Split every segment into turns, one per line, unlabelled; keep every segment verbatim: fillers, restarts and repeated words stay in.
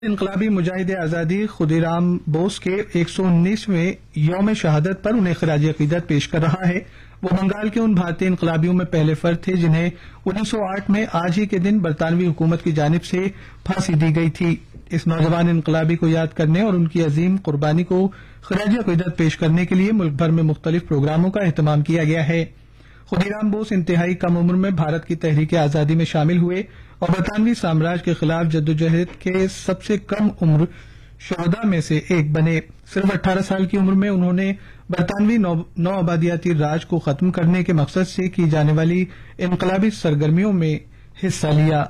انقلابی مجاہد آزادی خدیرام بوس کے ایک سو انیسویں یوم شہادت پر انہیں خراج عقیدت پیش کر رہا ہے۔ وہ بنگال کے ان بھارتی انقلابیوں میں پہلے فرد تھے جنہیں انیس سو آٹھ میں آج ہی کے دن برطانوی حکومت کی جانب سے پھانسی دی گئی تھی۔ اس نوجوان انقلابی کو یاد کرنے اور ان کی عظیم قربانی کو خراج عقیدت پیش کرنے کے لیے ملک بھر میں مختلف پروگراموں کا اہتمام کیا گیا ہے۔ خدیرام بوس انتہائی کم عمر میں بھارت کی تحریک آزادی میں شامل ہوئے اور برطانوی سامراج کے خلاف جدوجہد کے سب سے کم عمر شہداء میں سے ایک بنے۔ صرف اٹھارہ سال کی عمر میں انہوں نے برطانوی نو, نو آبادیاتی راج کو ختم کرنے کے مقصد سے کی جانے والی انقلابی سرگرمیوں میں حصہ لیا۔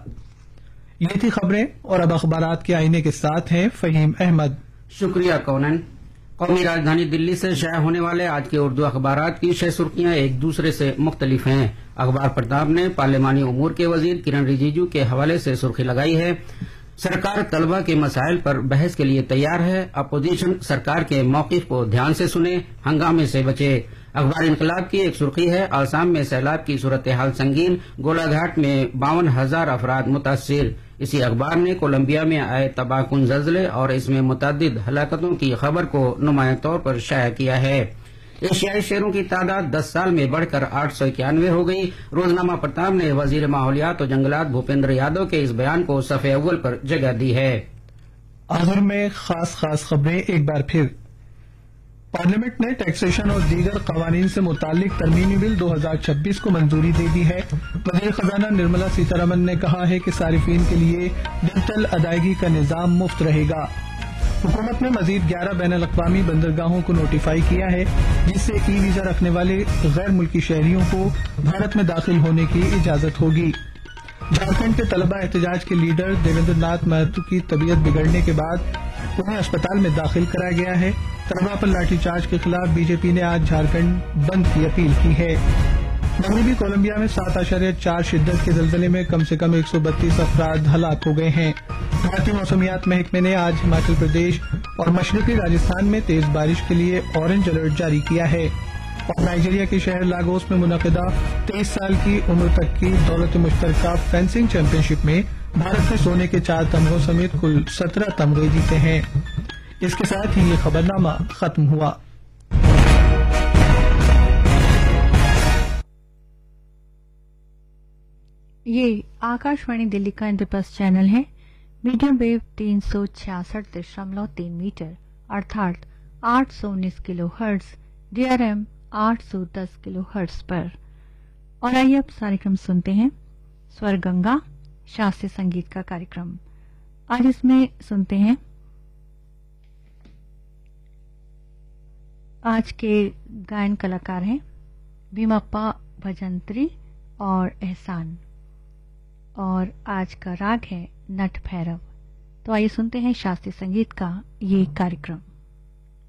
یہ تھی خبریں اور اب اخبارات کے آئینے کے ساتھ ہیں فہیم احمد۔
شکریہ کونن۔ قومی راجدھانی دلی سے شائع ہونے والے آج کے اردو اخبارات کی شہ سرخیاں ایک دوسرے سے مختلف ہیں۔ اخبار پرتاپ نے پارلیمانی امور کے وزیر کرن رجیجو کے حوالے سے سرخی لگائی ہے، سرکار طلبہ کے مسائل پر بحث کے لیے تیار ہے، اپوزیشن سرکار کے موقف کو دھیان سے سنے، ہنگامے سے بچے۔ اخبار انقلاب کی ایک سرخی ہے، آسام میں سیلاب کی صورتحال سنگین، گولا گھاٹ میں باون ہزار افراد متاثر۔ اسی اخبار نے کولمبیا میں آئے تباہ کن زلزلے اور اس میں متعدد ہلاکتوں کی خبر کو نمایاں طور پر شائع کیا ہے۔ ایشیائی شیروں کی تعداد دس سال میں بڑھ کر آٹھ سو اکیانوے ہو گئی۔ روزنامہ پرتاپ نے وزیر ماحولیات و جنگلات بھوپندر یادو کے اس بیان کو صفحے اول پر جگہ دی ہے۔
آخر میں خاص خاص خبریں ایک بار پھر۔ پارلیمنٹ نے ٹیکسیشن اور دیگر قوانین سے متعلق ترمیمی بل دو ہزار چھبیس کو منظوری دے دی ہے۔ وزیر خزانہ نرملا سیتارمن نے کہا ہے کہ صارفین کے لیے ڈیجیٹل ادائیگی کا نظام مفت رہے گا۔ حکومت نے مزید گیارہ بین الاقوامی بندرگاہوں کو نوٹیفائی کیا ہے جس سے ای ویزا رکھنے والے غیر ملکی شہریوں کو بھارت میں داخل ہونے کی اجازت ہوگی۔ جھارکھنڈ کے طلبہ احتجاج کے لیڈر دیویندر ناتھ مہتو کی طبیعت بگڑنے کے بعد انہیں اسپتال میں داخل کرایا گیا ہے۔ طلبہ پر لاٹھی چارج کے خلاف بی جے پی نے آج جھارکھنڈ بند کی اپیل کی ہے۔ مغربی کولمبیا میں سات اشاریہ چار شدت کے زلزلے میں کم سے کم ایک سو بتیس افراد ہلاک ہو گئے ہیں۔ بھارتی موسمیات محکمے نے آج ہماچل پردیش اور مشرقی راجستھان میں تیز بارش کے لیے اورنج الرٹ جاری کیا ہے۔ اور نائجیریا کے شہر لاگوس میں منعقدہ تیئیس سال کی عمر تک کی دولت مشترکہ فینسنگ چیمپئن شپ میں بھارت نے سونے کے چار تمغوں سمیت کل سترہ تمغے جیتے ہیں۔ اس کے ساتھ ہی یہ خبرنامہ ختم ہوا۔
یہ آکاشوانی دلی کا انڈپس چینل ہے، میڈیم ویو تین سو چھیاسٹھ دشملو تین میٹر ارتھات آٹھ سو انیس کلو ہرٹز، ڈی آر ایم آٹھ سو دس کلو ہرٹز پر۔ اور آئیے اب کارکرم سنتے ہیں، سور گنگا شاستریہ سنگیت کا کارکرم۔ آج اس میں سنتے ہیں آج کے گائن کلاکار ہیں بھیمپا بھجنتری اور احسان، اور آج کا راگ ہے نٹ بھیرو۔ تو آئیے سنتے ہیں شاستریہ سنگیت کا یہ کارکرم۔